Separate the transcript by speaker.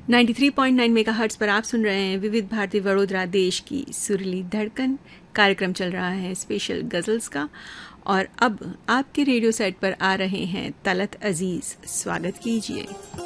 Speaker 1: 93.9 megahertz पर आप सुन रहे हैं विविध भारती वडोदरा, देश की सुरीली धड़कन। कार्यक्रम चल रहा है स्पेशल गजल्स का और अब आपके रेडियो सेट पर आ रहे हैं तलत अजीज। स्वागत कीजिए।